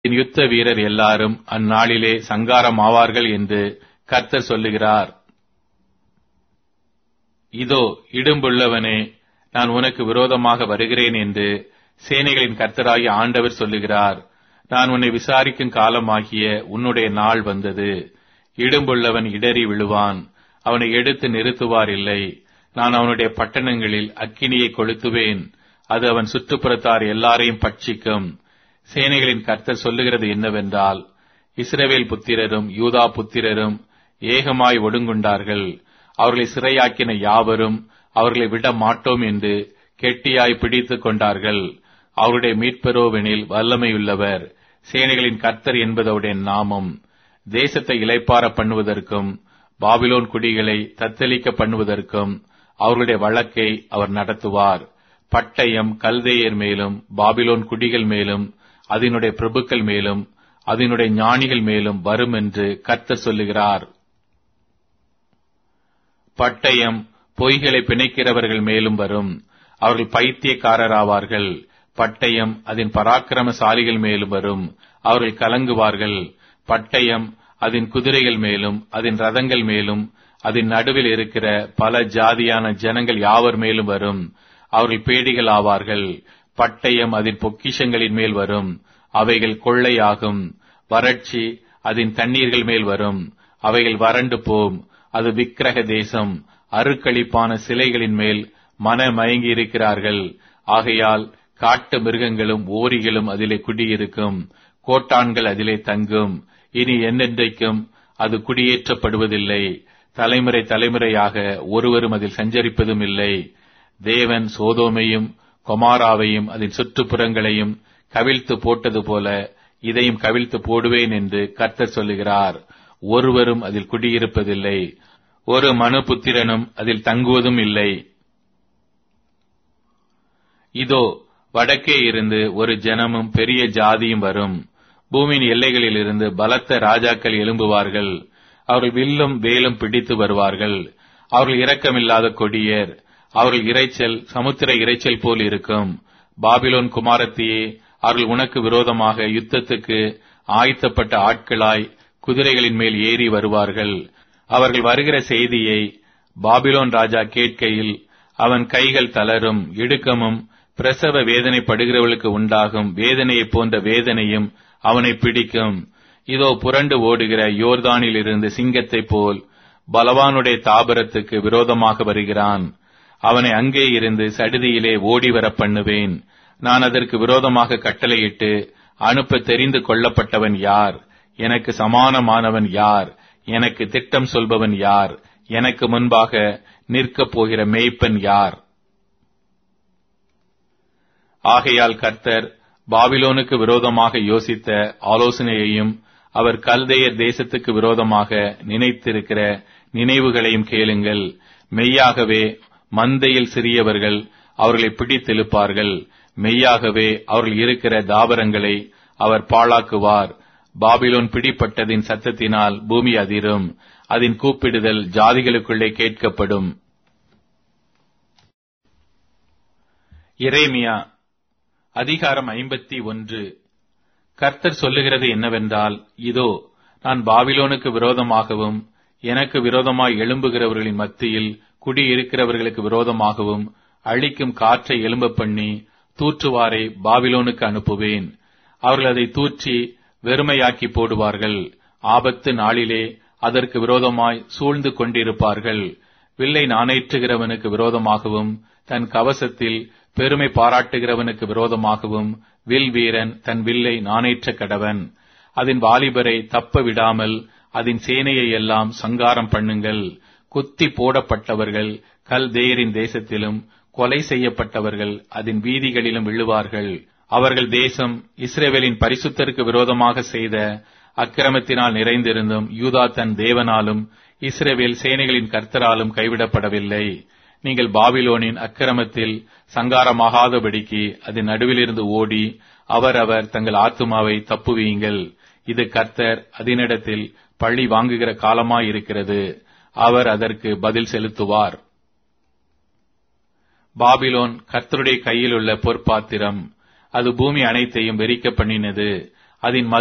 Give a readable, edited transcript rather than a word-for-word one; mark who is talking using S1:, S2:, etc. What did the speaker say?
S1: யுத்த வீரர் எல்லாரும் அந்நாளிலே சங்காரம் ஆவார்கள் என்று கர்த்தர் சொல்லுகிறார். இதோ இடும்புள்ளவனே, நான் உனக்கு விரோதமாக வருகிறேன் என்று சேனைகளின் கர்த்தராகிய ஆண்டவர் சொல்லுகிறார். நான் உன்னை விசாரிக்கும் காலமாகிய உன்னுடைய நாள் வந்தது. இடும்புள்ளவன் இடறி விழுவான், அவனை எடுத்து நிறுத்துவார் இல்லை. நான் அவனுடைய பட்டணங்களில் அக்கினியை கொளுத்துவேன், அது அவன் சுற்றுப்புறத்தார் எல்லாரையும் பட்சிக்கும். சேனைகளின் கர்த்தர் சொல்லுகிறது என்னவென்றால், இஸ்ரவேல் புத்திரரும் யூதா புத்திரரும் ஏகமாய் ஒடுங்குண்டார்கள். அவர்களை சிறையாக்கின யாவரும் அவர்களை விட மாட்டோம் என்று கெட்டியாய் பிடித்துக் கொண்டார்கள். அவருடைய மீட்பரோவெனில் வல்லமையுள்ளவர், சேனைகளின் கர்த்தர் என்பதோடைய நாமம். தேசத்தை இளைப்பார பண்ணுவதற்கும் பாபிலோன் குடிகளை தத்தளிக்க பண்ணுவதற்கும் அவர்களுடைய வழக்கை அவர் நடத்துவார். பட்டயம் கல்தேயர் மேலும் பாபிலோன் குடிகள் மேலும் அதனுடைய பிரபுக்கள் மேலும் அதனுடைய ஞானிகள் மேலும் வரும் என்று கர்த்தர் சொல்லுகிறார். பட்டயம் பொய்களை பிணைக்கிறவர்கள் மேலும் வரும், அவர்கள் பைத்தியக்காரராவார்கள். பட்டயம் அதன் பராக்கிரமசாலிகள் மேலும் வரும், அவர்கள் கலங்குவார்கள். பட்டயம் அதன் குதிரைகள் மேலும் அதன் ரதங்கள் மேலும் அதன் நடுவில் இருக்கிற பல ஜாதியான ஜனங்கள் யாவர் மேலும் வரும், அவர்கள் பேடிகள் ஆவார்கள். பட்டயம் அதன் பொக்கிஷங்களின் மேல் வரும், அவைகள் கொள்ளையாகும். வறட்சி அதன் தண்ணீர்கள் மேல் வரும், அவைகள் வறண்டு போம். அது விக்கிரக தேசம், அருக்களிப்பான சிலைகளின் மேல் மன மயங்கி இருக்கிறார்கள். ஆகையால் காட்டு மிருகங்களும் ஓரிகளும் அதிலே குடியிருக்கும், கோட்டான்கள் அதிலே தங்கும். இனி என்னென்றைக்கும் அது குடியேற்றப்படுவதில்லை. தலைமுறை தலைமுறையாக ஒருவரும் அதில் சஞ்சரிப்பதும் இல்லை. தேவன் சோதோமையும் கொமாராவையும் அதன் சுற்றுப்புறங்களையும் கவிழ்த்து போட்டது போல இதையும் கவிழ்த்து போடுவேன் என்று கர்த்தர் சொல்லுகிறார். ஒருவரும் அதில் குடியிருப்பதில்லை, ஒரு மனுபுத்திரனும் அதில் தங்குவதும் இல்லை. இதோ வடக்கே இருந்து ஒரு ஜனமும் பெரிய ஜாதியும் வரும். பூமியின் எல்லைகளில் இருந்து பலத்த ராஜாக்கள் எழும்புவார்கள். அவர்கள் வில்லும் வேலும் பிடித்து வருவார்கள். அவர்கள் இரக்கமில்லாத கொடியர். அவர்கள் இரைச்சல் சமுத்திர இரைச்சல் போல் இருக்கும். பாபிலோன் குமாரத்தியே, அவர்கள் உனக்கு விரோதமாக யுத்தத்துக்கு ஆயத்தப்பட்ட ஆட்களாய் குதிரைகளின் மேல் ஏறி வருவார்கள். அவர்கள் வருகிற செய்தியை பாபிலோன் ராஜா கேட்கையில் அவன் கைகள் தளரும். இடுக்கமும் பிரசவ வேதனைப்படுகிறவர்களுக்கு உண்டாகும் வேதனையைப் போன்ற வேதனையும் அவனை பிடிக்கும். இதோ புரண்டு ஓடுகிற யோர்தானில் இருந்து சிங்கத்தைப் போல் பலவானுடைய தாபரத்துக்கு விரோதமாக வருகிறான். அவனை அங்கே இருந்து சடுதியிலே ஓடிவர பண்ணுவேன். நான் அதற்கு விரோதமாக கட்டளையிட்டு அனுப்ப தெரிந்து கொள்ளப்பட்டவன் யார்? எனக்கு சமானமானவன் யார்? எனக்கு திட்டம் சொல்பவன் யார்? எனக்கு முன்பாக நிற்கப் போகிற மேய்ப்பன் யார்? ஆகையால் கர்த்தர் பாபிலோனுக்கு விரோதமாக யோசித்த ஆலோசனையையும் அவர் கல்தேயர் தேசத்துக்கு விரோதமாக நினைத்திருக்கிற நினைவுகளையும் கேளுங்கள். மெய்யாகவே மந்தையில் சிறியவர்கள் அவர்களை பிடித்தெழுப்பார்கள். மெய்யாகவே அவர்கள் இருக்கிற தாவரங்களை அவர் பாழாக்குவார். பாபிலோன் பிடிப்பட்டதின் சத்தத்தினால் பூமி அதிரும், அதன் கூப்பிடுதல் ஜாதிகளுக்குள்ளே கேட்கப்படும். எரேமியா அதிகாரம் 51. கர்த்தர் சொல்லுகிறது என்னவென்றால், இதோ நான் பாபிலோனுக்கு விரோதமாகவும் எனக்கு விரோதமாய் எழும்புகிறவர்களின் மத்தியில் குடியிருக்கிறவர்களுக்கு விரோதமாகவும் அழிக்கும் காற்றை எழும்ப பண்ணி தூற்றுவாரை பாபிலோனுக்கு அனுப்புவேன். அவர்கள் அதை தூற்றி வெறுமையாக்கி போடுவார்கள். ஆபத்து நாளிலே அதற்கு விரோதமாய் சூழ்ந்து கொண்டிருப்பார்கள். வில்லை நாணேற்றுகிறவனுக்கு விரோதமாகவும் தன் கவசத்தில் பெருமை பாராட்டுகிறவனுக்கு விரோதமாகவும் வில் வீரன் தன் வில்லை நாணேற்ற கடவன். அதன் வாலிபரை தப்ப விடாமல் அதன் சேனையை எல்லாம் சங்காரம் பண்ணுங்கள். குத்தி போடப்பட்டவர்கள் கல்தேயரின் தேசத்திலும் கொலை செய்யப்பட்டவர்கள் அதன் வீதிகளிலும் விழுவார்கள். அவர்கள் தேசம் இஸ்ரவேலின் பரிசுத்தருக்கு விரோதமாக செய்த அக்கிரமத்தினால் நிறைந்திருந்தும் யூதா தன் தேவனாலும் இஸ்ரவேல் சேனைகளின் கர்த்தராலும் கைவிடப்படவில்லை. நீங்கள் பாபிலோனின் அக்கிரமத்தில் சங்காரமாகாதபடிக்கு அதன் நடுவிலிருந்து ஓடி அவரவர் தங்கள் ஆத்துமாவை தப்புவீங்கள். இது கர்த்தர் அதனிடத்தில் பழி வாங்குகிற காலமாயிருக்கிறது. அவர் அதற்கு பதில் செலுத்துவார். பாபிலோன் கர்த்தருடைய கையில் உள்ள பொற்பாத்திரம், அது பூமி அனைத்தையும் வெறிக்க பண்ணினது. அதன்